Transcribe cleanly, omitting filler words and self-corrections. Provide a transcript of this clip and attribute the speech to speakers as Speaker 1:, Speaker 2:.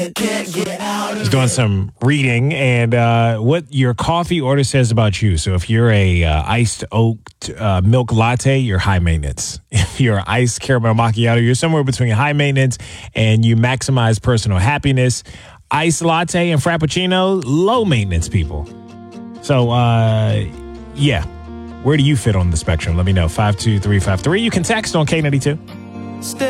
Speaker 1: Just doing some reading and what your coffee order says about you. So if you're a iced oat milk latte, you're high maintenance. If you're an iced caramel macchiato, you're somewhere between high maintenance and you maximize personal happiness. Iced latte and frappuccino, low maintenance people. So, yeah. Where do you fit on the spectrum? Let me know. 52353. You can text on K92.